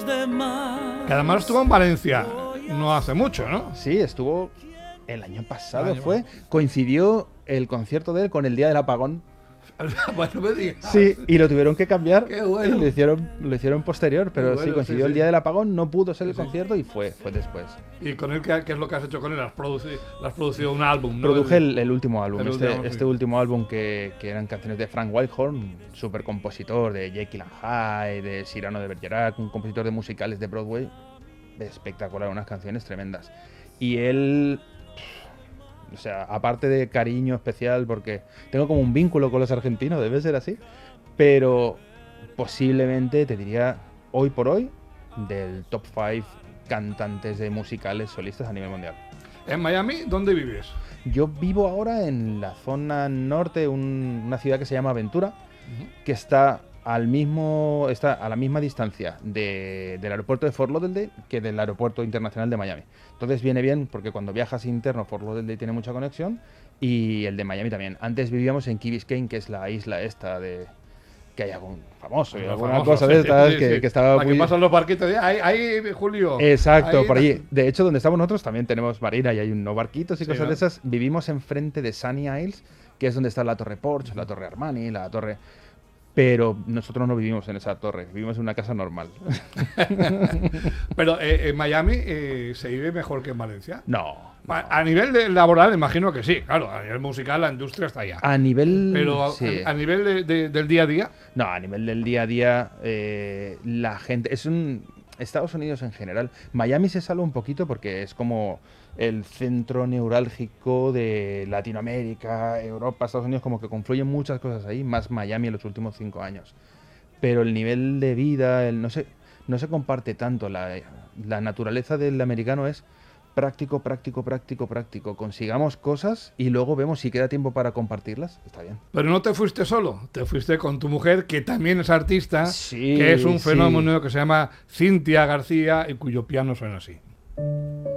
Que además estuvo en Valencia no hace mucho, ¿no? Sí, estuvo el año pasado, coincidió el concierto de él con el día del apagón. Bueno, me digas. Sí, y lo tuvieron que cambiar. Qué bueno. Y lo hicieron posterior, pero Bueno, sí, coincidió el día del apagón, no pudo ser el concierto y fue después. ¿Y con él qué es lo que has hecho con él? Has producido un álbum, ¿no? Produje el último álbum, el último álbum que eran canciones de Frank Wildhorn, super compositor de Jekyll and Hyde, de Cyrano de Bergerac, un compositor de musicales de Broadway, espectacular, unas canciones tremendas. Y él, o sea, aparte de cariño especial, porque tengo como un vínculo con los argentinos, debe ser así, pero posiblemente, te diría, hoy por hoy, del top 5 cantantes de musicales solistas a nivel mundial. ¿En Miami? ¿Dónde vives? Yo vivo ahora en la zona norte, una ciudad que se llama Ventura, que está a la misma distancia del aeropuerto de Fort Lauderdale que del aeropuerto internacional de Miami. Entonces viene bien porque cuando viajas interno, Fort Lauderdale tiene mucha conexión y el de Miami también. Antes vivíamos en Key Biscayne, que es la isla esta que hay algún famoso y alguna cosa de estas que estaba muy... que pasan los barquitos. Ahí, Julio. Exacto, ahí, por allí. De hecho, donde estamos nosotros también tenemos marina y hay unos barquitos y cosas de esas. Vivimos enfrente de Sunny Isles, que es donde está la Torre Porsche, la Torre Armani, la Torre... Pero nosotros no vivimos en esa torre, vivimos en una casa normal. Pero en Miami ¿se vive mejor que en Valencia? No. A nivel laboral, imagino que sí, claro. A nivel musical, la industria está allá. A nivel... Pero sí. a nivel del día a día... No, a nivel del día a día, la gente... Estados Unidos en general. Miami se salva un poquito porque es como el centro neurálgico de Latinoamérica, Europa, Estados Unidos, como que confluyen muchas cosas ahí, más Miami en los últimos 5 años. Pero el nivel de vida, no se comparte tanto. La naturaleza del americano es práctico. Consigamos cosas y luego vemos si queda tiempo para compartirlas. Está bien. Pero no te fuiste solo, te fuiste con tu mujer, que también es artista, sí, que es un fenómeno que se llama Cintia García y cuyo piano suena así.